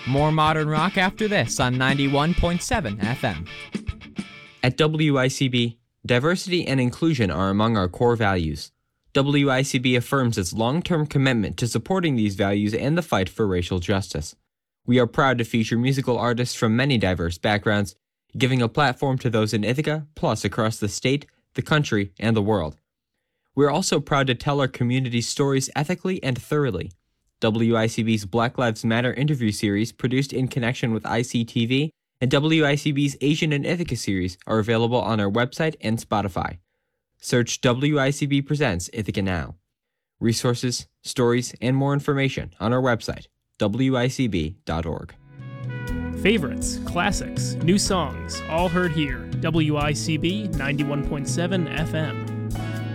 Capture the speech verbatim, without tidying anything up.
More modern rock after this on ninety-one point seven F M. At W I C B, diversity and inclusion are among our core values. W I C B affirms its long-term commitment to supporting these values and the fight for racial justice. We are proud to feature musical artists from many diverse backgrounds, giving a platform to those in Ithaca, plus across the state, the country, and the world. We're also proud to tell our community's stories ethically and thoroughly. W I C B's Black Lives Matter interview series, produced in connection with I C T V, and W I C B's Asian in Ithaca series are available on our website and Spotify. Search W I C B Presents Ithaca Now. Resources, stories, and more information on our website, W I C B dot org. Favorites, classics, new songs, all heard here. W I C B ninety-one point seven F M.